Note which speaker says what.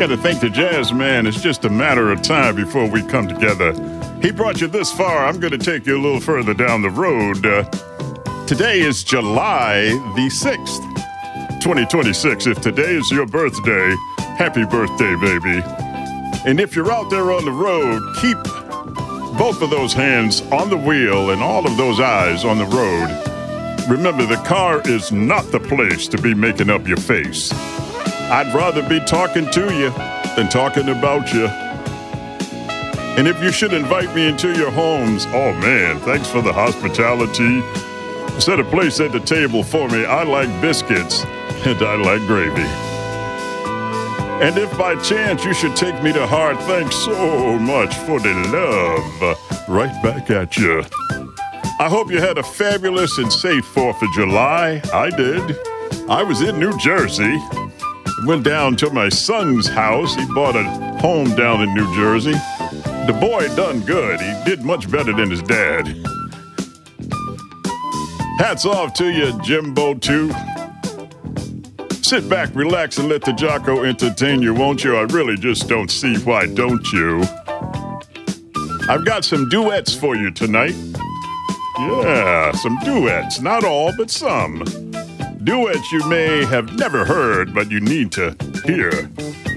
Speaker 1: Gotta thank the jazz man. It's just a matter of time before we come together. He brought you this far. I'm gonna take you a little further down the road. Today is July the 6th, 2026. If today is your birthday, happy birthday, baby. And if you're out there on the road, keep both of those hands on the wheel and all of those eyes on the road. Remember, the car is not the place to be making up your face. I'd rather be talking to you than talking about you. And if you should invite me into your homes, oh man, thanks for the hospitality. Set a place at the table for me. I like biscuits and I like gravy. And if by chance you should take me to heart, thanks so much for the love. Right back at you. I hope you had a fabulous and safe 4th of July. I did. I was in New Jersey. Went down to my son's house. He bought a home down in New Jersey. The boy done good. He did much better than his dad. Hats off to you, Jimbo, too. Sit back, relax, and let the Jocko entertain you, won't you? I really just don't see why don't you. I've got some duets for you tonight. Yeah, some duets. Not all, but some. Duets you may have never heard, but you need to hear.